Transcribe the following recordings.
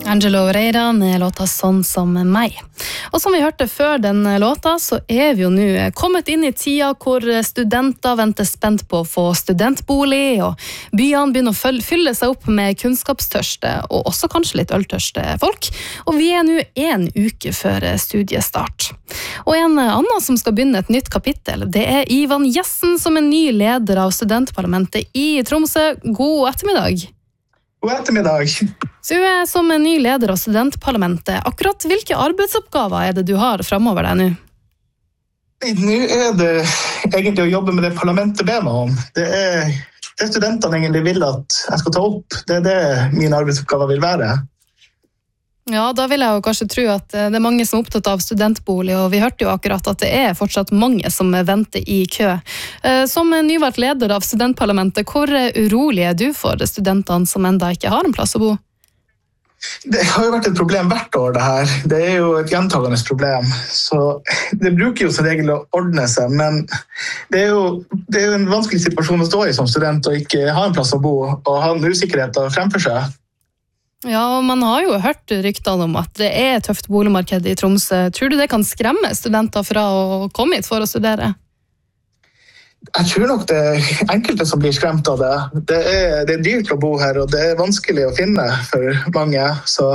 Angelo Oreira med låta Sånn som meg. Og som vi hørte før den låta, så vi jo nå kommet inn i tida hvor studenter venter spent på å få studentbolig, og byene begynner å fylle seg opp med kunnskapstørste, og også kanskje litt øltørste folk. Og vi nå en uke før studiestart. Og en annen som skal begynne et nytt kapittel, det Ivan Jessen, som ny leder av studentparlamentet i Tromsø. God ettermiddag. God ettermiddag. Så du som ny leder av studentparlamentet, akkurat hvilke arbeidsoppgaver det du har fremover deg nå? Nå det egentlig å jobbe med det parlamentet ber meg om. Det studentene egentlig vil at jeg skal ta opp. Det det mine arbeidsoppgaver vil være. Ja, da vil jeg jo kanskje tro at det mange som opptatt av studentbolig, og vi hørte jo akkurat at det fortsatt mange som venter i kø. Som nyvalgt leder av studentparlamentet, hvor urolig du for studentene som enda ikke har en plass å bo? Det har jo vært et problem hvert år det her. Det jo et gjentagende problem. Så det bruker jo som regel å ordne seg, men det jo en vanskelig situasjon å stå i som student og ikke ha en plass å bo og ha en usikkerhet fremfor seg. Ja, og man har jo hørt ryktene om at det et tøft boligmarked i Tromsø. Tror du det kan skremme studenter fra å komme hit for å studere? Jeg tror nok det enkelte som blir skremt av det. Det dyrt å bo her, og det vanskelig å finne for mange. Så.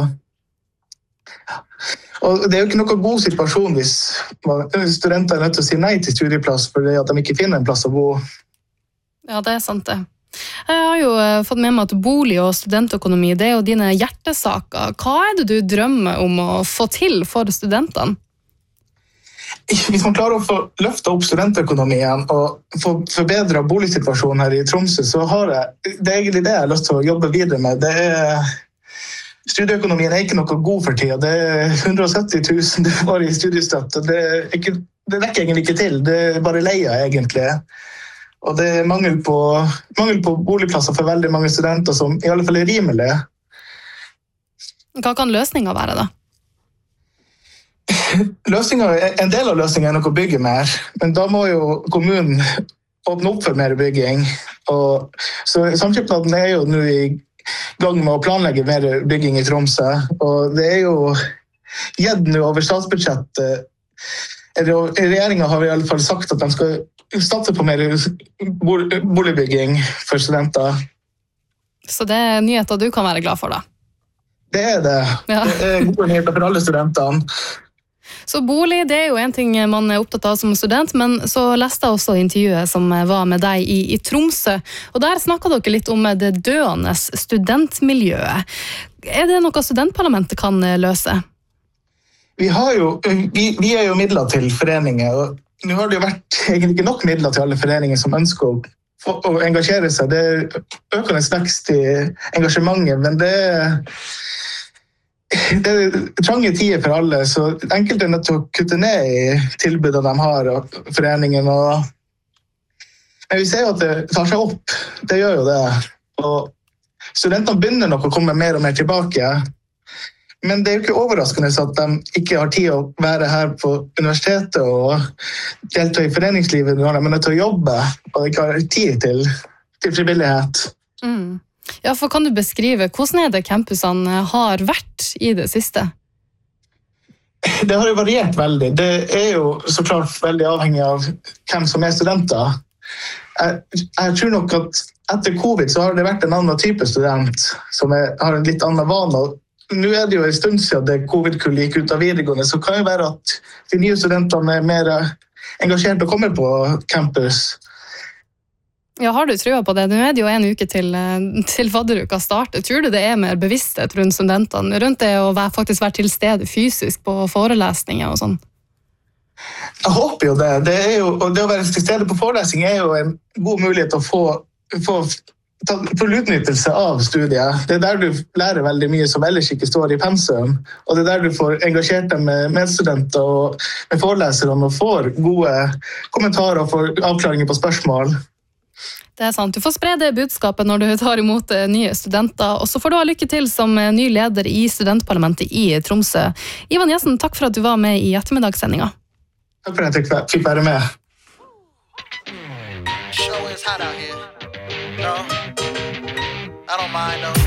Og det jo ikke noen god situasjon hvis studenter nødt til å si nei til studieplass fordi at de ikke finner en plass å bo. Ja, det sant det. Jeg har jo fått med meg at bolig og studentøkonomi, det jo dine hjertesaker. Hva det du drømmer om å få til for studentene? Hvis man klarer å få løftet opp studentøkonomien og få forbedret boligsituasjonen her i Tromsø, så har det egentlig det jeg har lyst til å jobbe videre med. Studieøkonomien ikke noe god for tida. Det 170 000 det var i studiestøtte. Det rekker egentlig ikke til. Det bare leier egentlig. Og det mangel på boligplasser for veldig mange studenter som i alle fall rimelige. Hva kan løsningen være da? En del av løsningen nok å bygge mer, men da må jo kommunen åpne opp for mer bygging. Så Samskipnaden jo nå i gang med å planlegge mer bygging i Tromsø, og det jo gitt nå over statsbudsjettet. Regjeringen har i alle fall sagt at de skal satse på mer boligbygging for studenter. Så det nyheter du kan være glad for da? Det det. Ja. Det gode nyheter for alle studentene. Så bolig, det jo en ting man opptatt av som student, men så leste jeg også intervjuet som var med deg i Tromsø, og der snakket dere litt om det døende studentmiljøet. Det noe studentparlamentet kan løse? Vi jo midler til foreninger, og nå har det jo vært egentlig ikke nok midler til alle foreninger som ønsker å engasjere seg. Det økende vekst i engasjementet, men det trange tider for alle, så enkelte nødt til å kutte ned i tilbudene de har og foreningen. Men vi ser jo at det tar seg opp. Det gjør jo det. Og studentene begynner nok å komme mer og mer tilbake. Men det jo ikke overraskende at de ikke har tid å være her på universitetet og delta i foreningslivet når de nødt til å jobbe og ikke har tid til frivillighet. Mm. Ja, for kan du beskrive hvordan det campusene har vært i det siste? Det har jo variert veldig. Det jo så klart veldig avhengig av hvem som studenter. Jeg tror nok at etter covid så har det vært en annen type student som har en litt annen vane. Nå det jo en stund siden det covid-kull gikk ut av videregående, så kan det være at de nye studentene mer engasjert og kommer på campus. Ja, har du trua på det? Nå det jo en uke til fadderuka starter. Tror du det mer bevissthet rundt studentene, rundt det å faktisk være til stede fysisk på forelesninger og sånn? Jeg håper jo det. Det å være til stede på forelesning jo en god mulighet til å få full utnyttelse av studiet. Det der du lærer veldig mye som ellers ikke står i pensum, og det der du får engasjert deg med medstudenter og med foreleserne og får gode kommentarer og får avklaringer på spørsmål. Det sant. Du får spre det budskapet når du tar imot nye studenter, og så får du ha lykke til som ny leder i studentparlamentet i Tromsø. Ivan Jessen, takk for at du var med i ettermiddagssendinga. Takk for at jeg fikk være med. Show is hot out here. No, I don't mind though.